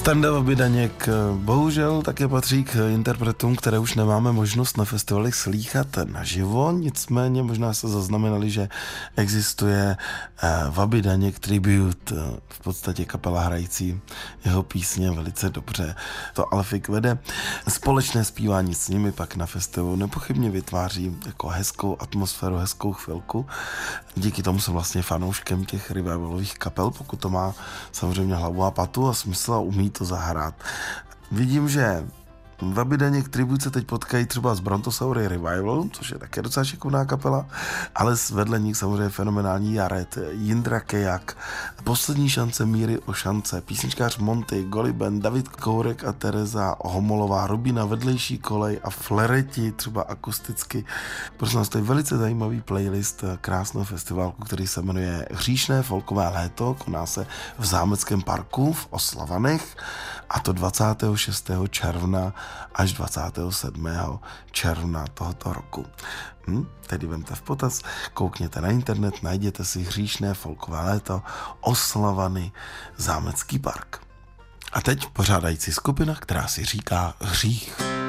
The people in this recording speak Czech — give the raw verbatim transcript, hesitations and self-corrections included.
Standa Vabydaněk bohužel také patří k interpretům, které už nemáme možnost na festivalech slýchat naživo, nicméně možná se zaznamenali, že existuje Vabydaněk Tribute, v podstatě kapela hrající jeho písně velice dobře. To Alfik vede. Společné zpívání s nimi pak na festivalu nepochybně vytváří jako hezkou atmosféru, hezkou chvilku. Díky tomu jsem vlastně fanouškem těch revivalových kapel, pokud to má samozřejmě hlavu a patu a smysl a umí to zahrát. Vidím, že Vabydaněk Tribute se teď potkají třeba s Brontosaury Revival, což je také docela šikovná kapela, ale vedle nich samozřejmě fenomenální Jared, Jindra Kejak, Poslední šance Míry o šance, písničkář Monty, Goliben, David Kourek a Tereza Homolová, Rubina Vedlejší kolej a Flereti, třeba akusticky. Prosím vás, to je velice zajímavý playlist krásného festivalu, který se jmenuje Hříšné folkové léto, koná se v Zámeckém parku v Oslavanech, a to dvacátého šestého června až dvacátého sedmého června tohoto roku. Hm? Tedy vemte v potaz, koukněte na internet, najděte si Hříšné folkové léto, Oslavany, Zámecký park. A teď pořádající skupina, která si říká Hřích.